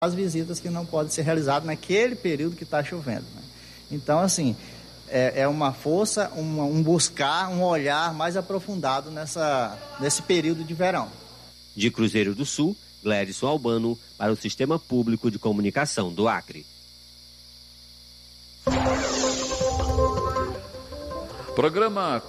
as visitas que não podem ser realizadas naquele período que está chovendo, né? Então, assim, é uma força, um buscar, um olhar mais aprofundado nesse período de verão. De Cruzeiro do Sul, Glédson Albano, para o Sistema Público de Comunicação do Acre. Programa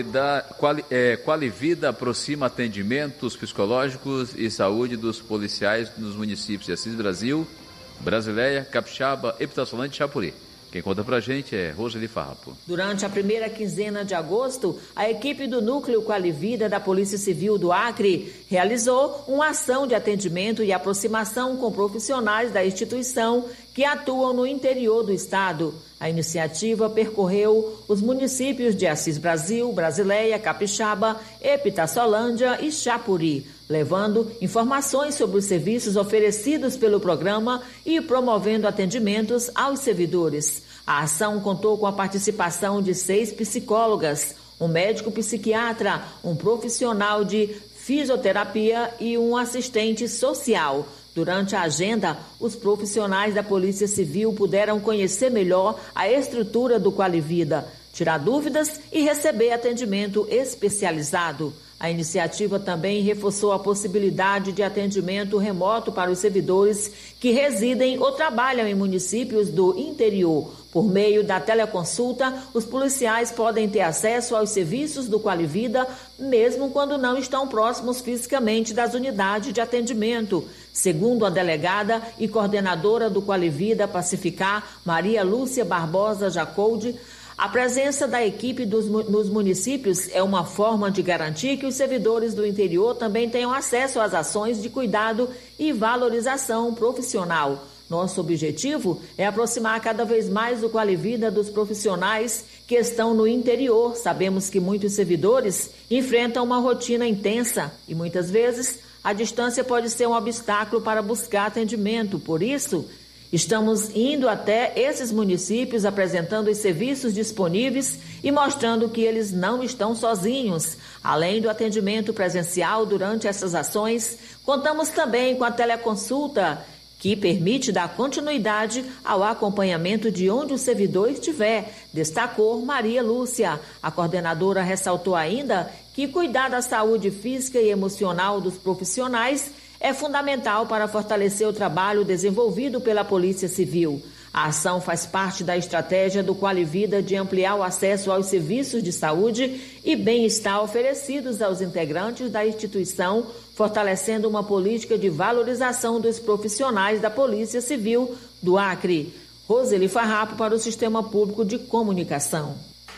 Qualivida aproxima atendimentos psicológicos e saúde dos policiais nos municípios de Assis Brasil, Brasileia, Capixaba, Epitaçolândia e Chapuri. Quem conta pra gente é Roseli Farrapo. Durante a primeira quinzena de agosto, a equipe do Núcleo Qualivida da Polícia Civil do Acre realizou uma ação de atendimento e aproximação com profissionais da instituição que atuam no interior do estado. A iniciativa percorreu os municípios de Assis Brasil, Brasileia, Capixaba, Epitaçolândia e Chapuri, levando informações sobre os serviços oferecidos pelo programa e promovendo atendimentos aos servidores. A ação contou com a participação de 6 psicólogas, um médico psiquiatra, um profissional de fisioterapia e um assistente social. Durante a agenda, os profissionais da Polícia Civil puderam conhecer melhor a estrutura do Qualivida, tirar dúvidas e receber atendimento especializado. A iniciativa também reforçou a possibilidade de atendimento remoto para os servidores que residem ou trabalham em municípios do interior. Por meio da teleconsulta, os policiais podem ter acesso aos serviços do Qualivida, mesmo quando não estão próximos fisicamente das unidades de atendimento. Segundo a delegada e coordenadora do Qualivida Pacificar, Maria Lúcia Barbosa Jacoldi, a presença da equipe nos municípios é uma forma de garantir que os servidores do interior também tenham acesso às ações de cuidado e valorização profissional. Nosso objetivo é aproximar cada vez mais o Qualivida dos profissionais que estão no interior. Sabemos que muitos servidores enfrentam uma rotina intensa e muitas vezes a distância pode ser um obstáculo para buscar atendimento. Por isso, estamos indo até esses municípios apresentando os serviços disponíveis e mostrando que eles não estão sozinhos. Além do atendimento presencial durante essas ações, contamos também com a teleconsulta, que permite dar continuidade ao acompanhamento de onde o servidor estiver, destacou Maria Lúcia. A coordenadora ressaltou ainda que cuidar da saúde física e emocional dos profissionais é fundamental para fortalecer o trabalho desenvolvido pela Polícia Civil. A ação faz parte da estratégia do Qualivida de ampliar o acesso aos serviços de saúde e bem-estar oferecidos aos integrantes da instituição, fortalecendo uma política de valorização dos profissionais da Polícia Civil do Acre. Roseli Farrapo para o Sistema Público de Comunicação.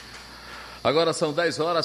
Agora são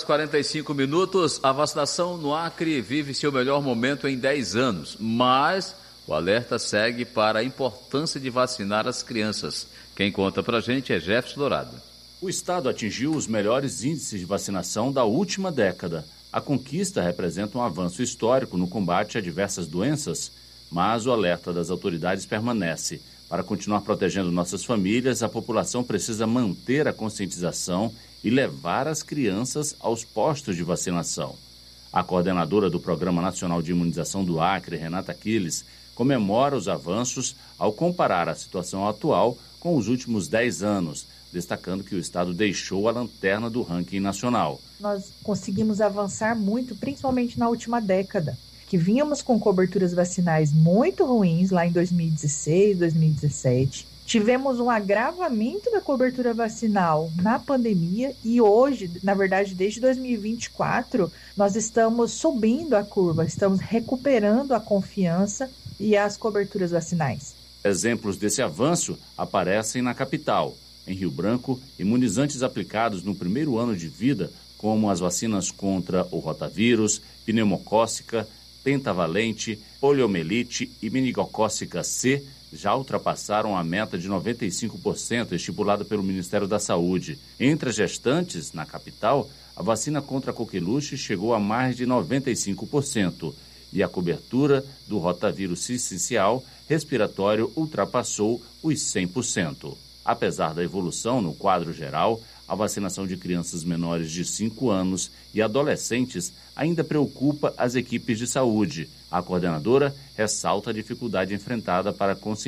10h45. A vacinação no Acre vive seu melhor momento em 10 anos, mas o alerta segue para a importância de vacinar as crianças. Quem conta pra gente é Jefferson Dourado. O estado atingiu os melhores índices de vacinação da última década. A conquista representa um avanço histórico no combate a diversas doenças, mas o alerta das autoridades permanece. Para continuar protegendo nossas famílias, a população precisa manter a conscientização e levar as crianças aos postos de vacinação. A coordenadora do Programa Nacional de Imunização do Acre, Renata Aquiles, comemora os avanços ao comparar a situação atual com os últimos 10 anos, destacando que o estado deixou a lanterna do ranking nacional. Nós conseguimos avançar muito, principalmente na última década, que vínhamos com coberturas vacinais muito ruins lá em 2016, 2017. Tivemos um agravamento da cobertura vacinal na pandemia e hoje, na verdade, desde 2024, nós estamos subindo a curva, estamos recuperando a confiança e as coberturas vacinais. Exemplos desse avanço aparecem na capital. Em Rio Branco, imunizantes aplicados no primeiro ano de vida, como as vacinas contra o rotavírus, pneumocócica, pentavalente, poliomielite e meningocócica C, já ultrapassaram a meta de 95% estipulada pelo Ministério da Saúde. Entre as gestantes, na capital, a vacina contra a coqueluche chegou a mais de 95%. E a cobertura do rotavírus sincicial respiratório ultrapassou os 100%. Apesar da evolução no quadro geral, A vacinação de crianças menores de 5 anos e adolescentes ainda preocupa as equipes de saúde. A coordenadora ressalta a dificuldade enfrentada para conscientizar